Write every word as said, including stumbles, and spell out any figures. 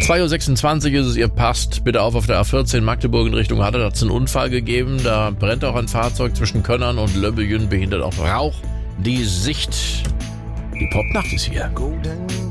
zwei Uhr sechsundzwanzig ist es, ihr passt bitte auf, auf der A vierzehn Magdeburg in Richtung Halle, da hat es einen Unfall gegeben, da brennt auch ein Fahrzeug zwischen Könnern und Löbbeljen, behindert auch Rauch die Sicht. Die Popnacht ist hier.